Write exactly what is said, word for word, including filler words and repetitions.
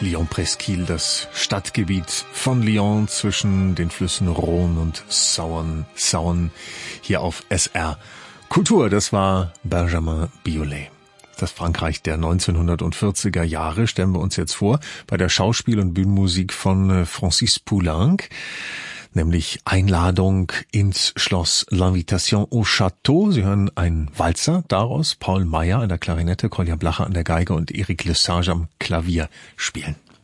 Lyon-Presqu'île, das Stadtgebiet von Lyon zwischen den Flüssen Rhône und Saône, Saône, hier auf S R Kultur. Das war Benjamin Biolay. Das Frankreich der neunzehnhundertvierziger Jahre stellen wir uns jetzt vor bei der Schauspiel- und Bühnenmusik von Francis Poulenc, nämlich Einladung ins Schloss L'Invitation au Château. Sie hören einen Walzer daraus, Paul Meyer an der Klarinette, Kolja Blacher an der Geige und Eric Lesage am Klavier spielen.